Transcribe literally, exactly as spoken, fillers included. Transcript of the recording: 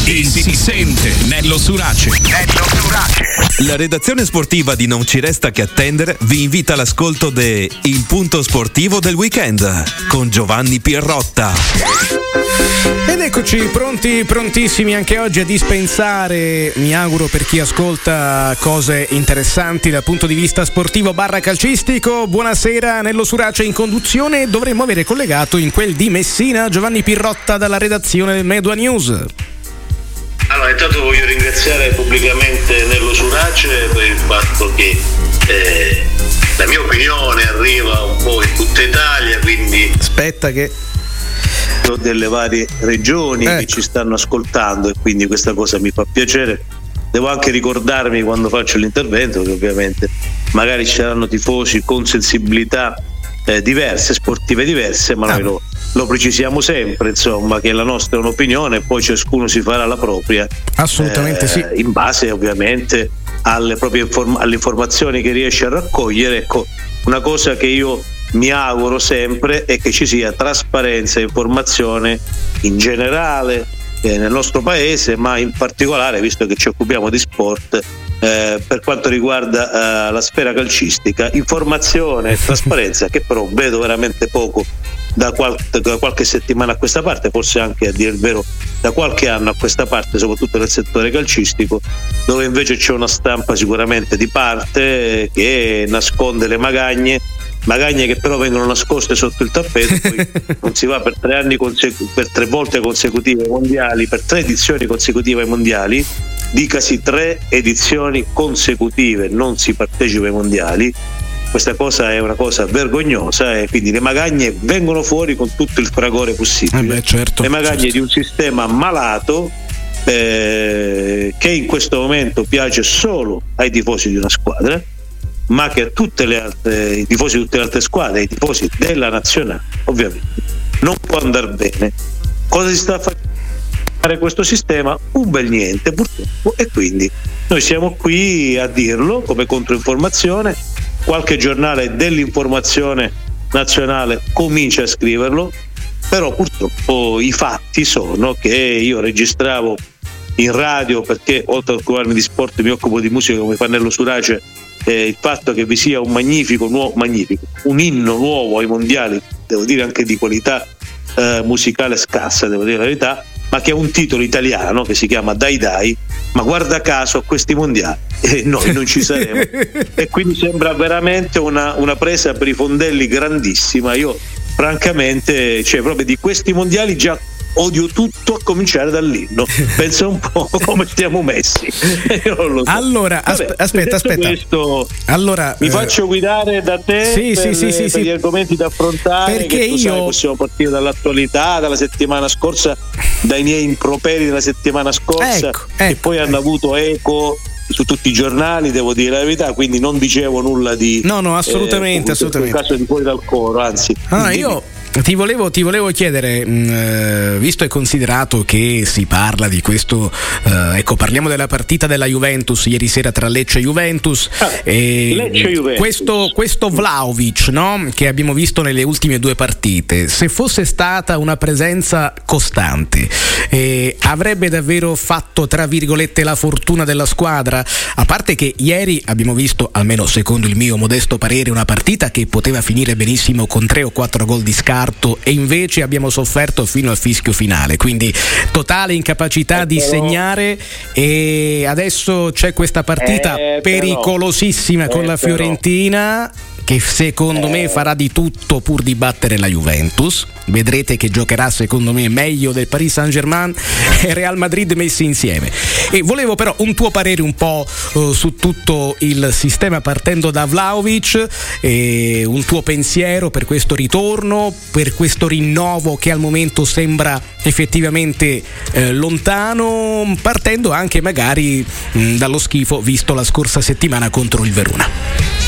e si sente Nello Surace. Nello Surace. La redazione sportiva di Non ci resta che attendere vi invita all'ascolto de Il punto sportivo del weekend con Giovanni Pierrotta. Ed eccoci pronti, prontissimi anche oggi a dispensare, mi auguro per chi ascolta, cose interessanti dal punto di vista sportivo barra calcistico. Buonasera, Nello Surace in conduzione. Dovremmo avere collegato in quel di Messina Giovanni Pierrotta dalla redazione del Medua News. Allora, intanto voglio ringraziare pubblicamente Nello Surace per il fatto che eh, la mia opinione arriva un po' in tutta Italia, quindi aspetta che delle varie regioni ecco. che ci stanno ascoltando, e quindi questa cosa mi fa piacere. Devo anche ricordarmi quando faccio l'intervento che ovviamente magari ci saranno tifosi con sensibilità eh, diverse, sportive diverse, ma ah. noi lo, lo precisiamo sempre, insomma, che la nostra è un'opinione e poi ciascuno si farà la propria, assolutamente eh, sì, in base ovviamente alle proprie inform- alle informazioni che riesce a raccogliere. Ecco, una cosa che io mi auguro sempre è che ci sia trasparenza e informazione in generale eh, nel nostro paese, ma in particolare, visto che ci occupiamo di sport, eh, per quanto riguarda eh, la sfera calcistica, informazione e trasparenza che però vedo veramente poco da, qual- da qualche settimana a questa parte, forse anche a dire il vero da qualche anno a questa parte, soprattutto nel settore calcistico, dove invece c'è una stampa sicuramente di parte che nasconde le magagne magagne che però vengono nascoste sotto il tappeto. Poi non si va per tre anni consecu- per tre volte consecutive ai mondiali, per tre edizioni consecutive ai mondiali, dicasi tre edizioni consecutive non si partecipa ai mondiali. Questa cosa è una cosa vergognosa, e quindi le magagne vengono fuori con tutto il fragore possibile. Eh beh, certo, le magagne certo. di un sistema malato eh, che in questo momento piace solo ai tifosi di una squadra, ma che a tutte le altre, i tifosi di tutte le altre squadre, i tifosi della nazionale, ovviamente non può andare bene. Cosa si sta a fare questo sistema? Un bel niente, purtroppo, e quindi noi siamo qui a dirlo come controinformazione. Qualche giornale dell'informazione nazionale comincia a scriverlo, però purtroppo i fatti sono che io registravo in radio, perché oltre ad occuparmi di sport mi occupo di musica come fa Nello Surace, eh, il fatto che vi sia un magnifico, nuovo, magnifico un inno nuovo ai mondiali, devo dire anche di qualità eh, musicale scarsa, devo dire la verità, ma che ha un titolo italiano che si chiama Dai Dai, ma guarda caso a questi mondiali e noi non ci saremo e quindi sembra veramente una, una presa per i fondelli grandissima. Io francamente, cioè proprio di questi mondiali già odio tutto, a cominciare dall'inno. Pensa un po' come stiamo messi. Io non lo so. Allora, Vabbè, aspe- aspetta, aspetta. Questo, allora, mi eh, faccio guidare da te sì, per, sì, sì, sì, per sì. gli argomenti da affrontare, perché che tu io sai, possiamo partire dall'attualità, dalla settimana scorsa, dai miei improperi della settimana scorsa, ecco, che ecco, poi ecco. hanno avuto eco su tutti i giornali, devo dire la verità, quindi non dicevo nulla di no no assolutamente, eh, assolutamente. in caso di fuori dal coro, anzi allora, io Ti volevo, ti volevo chiedere, mh, visto e considerato che si parla di questo, uh, ecco, parliamo della partita della Juventus ieri sera tra Lecce e Juventus, ah, e Lecce Juventus. Questo, questo Vlahovic, no? Che abbiamo visto nelle ultime due partite, se fosse stata una presenza costante, eh, avrebbe davvero fatto, tra virgolette, la fortuna della squadra? A parte che ieri abbiamo visto, almeno secondo il mio modesto parere, una partita che poteva finire benissimo con tre o quattro gol di scarto, e invece abbiamo sofferto fino al fischio finale, quindi totale incapacità eh, di però, segnare, e adesso c'è questa partita eh, pericolosissima però, con la eh, Fiorentina, che secondo eh. me farà di tutto pur di battere la Juventus. Vedrete che giocherà secondo me meglio del Paris Saint-Germain e Real Madrid messi insieme. E volevo però un tuo parere un po' uh, su tutto il sistema, partendo da Vlahovic, e un tuo pensiero per questo ritorno, per questo rinnovo che al momento sembra effettivamente eh, lontano, partendo anche magari mh, dallo schifo visto la scorsa settimana contro il Verona.